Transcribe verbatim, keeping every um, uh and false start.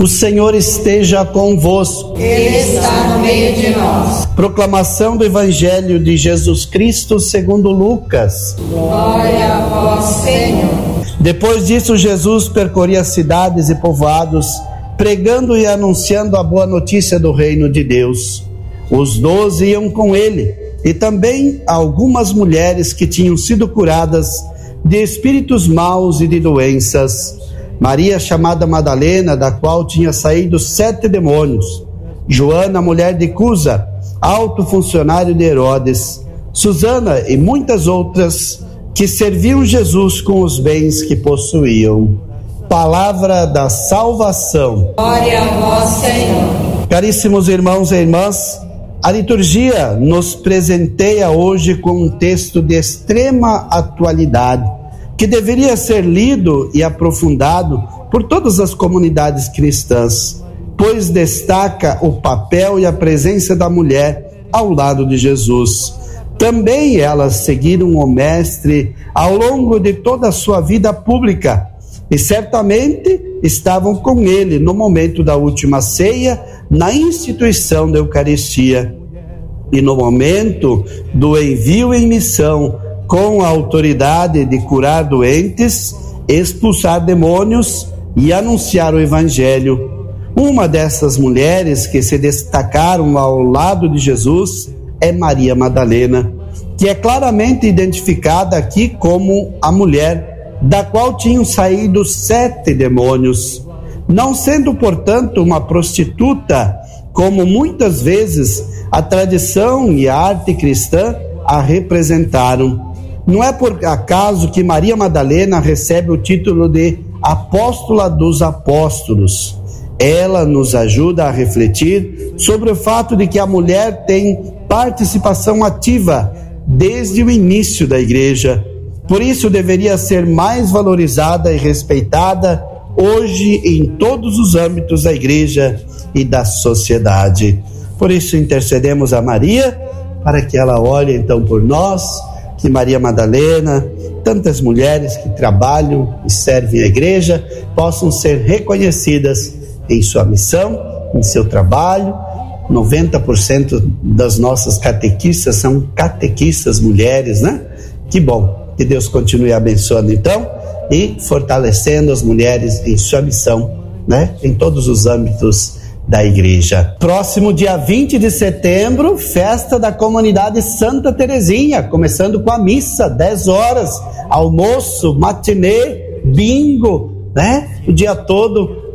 O Senhor esteja convosco. Ele está no meio de nós. Proclamação do Evangelho de Jesus Cristo segundo Lucas. Glória a vós, Senhor. Depois disso, Jesus percorria cidades e povoados, pregando e anunciando a boa notícia do reino de Deus. Os doze iam com ele, e também algumas mulheres que tinham sido curadas de espíritos maus e de doenças. Maria, chamada Madalena, da qual tinha saído sete demônios. Joana, mulher de Cusa, alto funcionário de Herodes. Susana e muitas outras que serviam Jesus com os bens que possuíam. Palavra da salvação. Glória a vós, Senhor. Caríssimos irmãos e irmãs, a liturgia nos presenteia hoje com um texto de extrema atualidade, que deveria ser lido e aprofundado por todas as comunidades cristãs, pois destaca o papel e a presença da mulher ao lado de Jesus. Também elas seguiram o Mestre ao longo de toda a sua vida pública e certamente estavam com ele no momento da última ceia, na instituição da Eucaristia e no momento do envio em missão, com a autoridade de curar doentes, expulsar demônios e anunciar o Evangelho. Uma dessas mulheres que se destacaram ao lado de Jesus é Maria Madalena, que é claramente identificada aqui como a mulher da qual tinham saído sete demônios, não sendo, portanto, uma prostituta, como muitas vezes a tradição e a arte cristã a representaram. Não é por acaso que Maria Madalena recebe o título de Apóstola dos Apóstolos. Ela nos ajuda a refletir sobre o fato de que a mulher tem participação ativa desde o início da igreja. Por isso deveria ser mais valorizada e respeitada hoje em todos os âmbitos da igreja e da sociedade. Por isso intercedemos a Maria para que ela olhe então por nós, que Maria Madalena, tantas mulheres que trabalham e servem a igreja, possam ser reconhecidas em sua missão, em seu trabalho. noventa por cento das nossas catequistas são catequistas mulheres, né? Que bom, que Deus continue abençoando então e fortalecendo as mulheres em sua missão, né? Em todos os âmbitos da igreja. Próximo dia vinte de setembro, festa da comunidade Santa Terezinha, começando com a missa, dez horas, almoço, matinê, bingo, né? O dia todo